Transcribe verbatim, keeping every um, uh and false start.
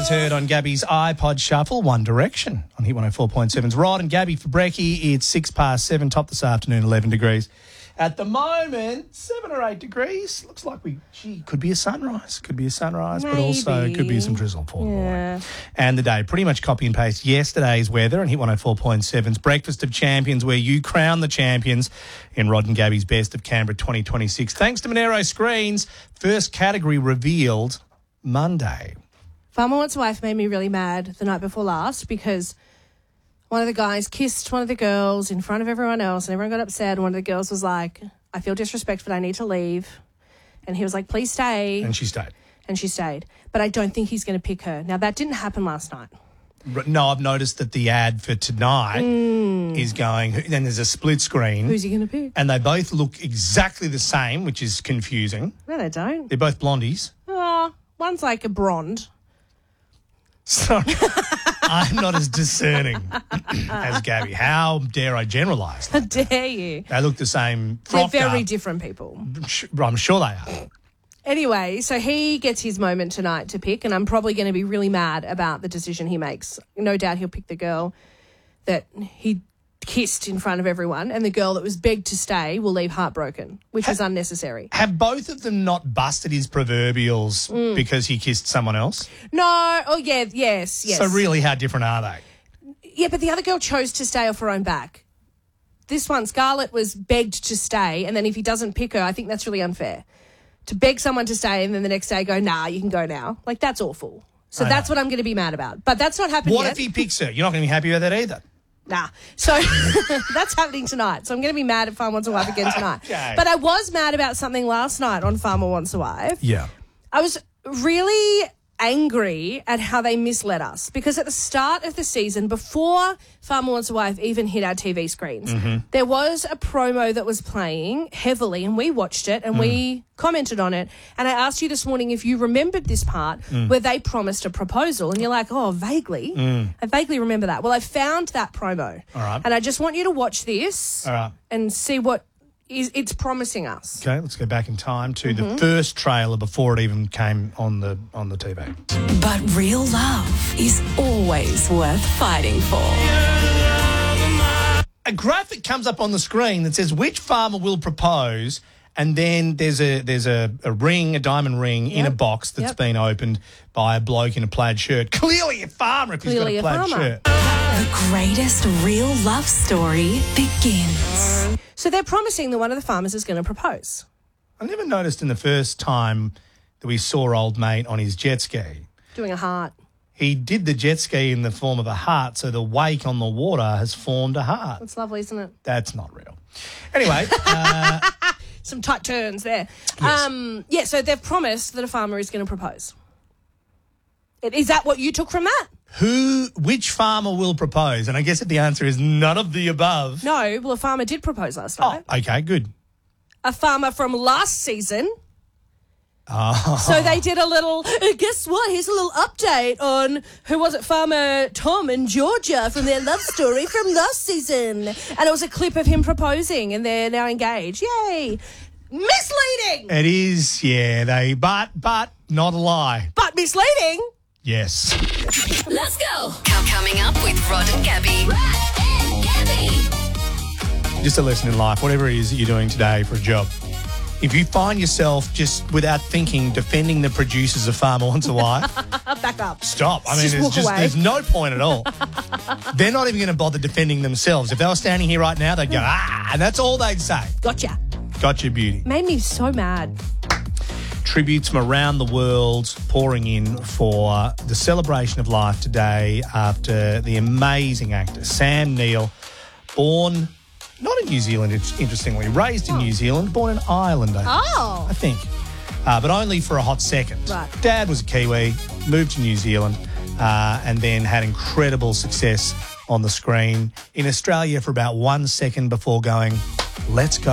as heard on Gabby's iPod Shuffle, One Direction on Hit one oh four point seven's Rod and Gabby for brekkie. It's six past seven, top this afternoon, eleven degrees. At the moment, seven or eight degrees. Looks like we, gee, could be a sunrise. Could be a sunrise, Maybe. but also could be some drizzle for the Yeah. morning. And the day, pretty much copy and paste yesterday's weather on Hit one oh four point seven's Breakfast of Champions, where you crown the champions in Rod and Gabby's Best of Canberra twenty twenty-six. Thanks to Monero Screens, first category revealed Monday. Farmer Wants a Wife made me really mad the night before last because one of the guys kissed one of the girls in front of everyone else and everyone got upset. And one of the girls was like, I feel disrespectful, I need to leave. And he was like, please stay. And she stayed. And she stayed. But I don't think he's going to pick her. Now, that didn't happen last night. No, I've noticed that the ad for tonight mm. is going, then there's a split screen. Who's he going to pick? And they both look exactly the same, which is confusing. No, they don't. They're both blondies. Oh, one's like a blonde. Sorry, I'm not as discerning as Gabby. How dare I generalise? How dare you? They look the same. They're very up. different people. I'm sure they are. Anyway, so he gets his moment tonight to pick, and I'm probably going to be really mad about the decision he makes. No doubt he'll pick the girl that he kissed in front of everyone, and the girl that was begged to stay will leave heartbroken, which have, is unnecessary. Have both of them not busted his proverbials mm. because he kissed someone else? No. Oh, yeah, yes, yes. So really, how different are they? Yeah, but the other girl chose to stay off her own back. This one, Scarlett, was begged to stay, and then if he doesn't pick her, I think that's really unfair. To beg someone to stay and then the next day go, nah, you can go now. Like, that's awful. So I that's know. what I'm going to be mad about. But that's not happening What yet. if he picks her? You're not going to be happy with that either. Nah. So that's happening tonight. So I'm going to be mad at Farmer Wants a Wife again tonight. Okay. But I was mad about something last night on Farmer Wants a Wife. Yeah. I was really angry at how they misled us because at the start of the season, before Farmer Wants a Wife even hit our T V screens, mm-hmm. there was a promo that was playing heavily and we watched it and mm. we commented on it. And I asked you this morning if you remembered this part mm. where they promised a proposal and you're like, oh, vaguely. Mm. I vaguely remember that. Well, I found that promo. All right. And I just want you to watch this All right. and see what is it's promising us. Okay, let's go back in time to mm-hmm. the first trailer before it even came on the on the T V. But real love is always worth fighting for. A graphic comes up on the screen that says which farmer will propose, and then there's a there's a, a ring, a diamond ring yep. in a box that's yep. been opened by a bloke in a plaid shirt. Clearly a farmer if Clearly he's got a plaid a farmer. shirt. The greatest real love story begins. So they're promising that one of the farmers is going to propose. I never noticed in the first time that we saw old mate on his jet ski. Doing a heart. He did the jet ski in the form of a heart, so the wake on the water has formed a heart. That's lovely, isn't it? That's not real. Anyway. uh, Some tight turns there. Yes. Um, yeah, so they've promised that a farmer is going to propose. Is that what you took from that? Who, which farmer will propose? And I guess if the answer is none of the above. No, well, a farmer did propose last night. Oh, okay, good. A farmer from last season. Oh. So they did a little, uh, guess what? Here's a little update on, who was it, Farmer Tom and Georgia from their love story from last season. And it was a clip of him proposing and they're now engaged. Yay. Misleading. It is, yeah, they, but, but, not a lie. But misleading. Yes. Let's go. Coming up with Rod and Gabby. Rod and Gabby. Just a lesson in life, whatever it is that you're doing today for a job. If you find yourself just without thinking defending the producers of Farmer Wants a Wife, back up. Stop. I mean, just there's just away. there's no point at all. They're not even going to bother defending themselves. If they were standing here right now, they'd go, ah, and that's all they'd say. Gotcha. Gotcha, beauty. Made me so mad. Tributes from around the world pouring in for the celebration of life today after the amazing actor Sam Neill, born not in New Zealand, interestingly, raised in oh. New Zealand, born in Ireland, I think. Oh. I think. Uh, but only for a hot second. Right. Dad was a Kiwi, moved to New Zealand, uh, and then had incredible success on the screen in Australia for about one second before going, let's go.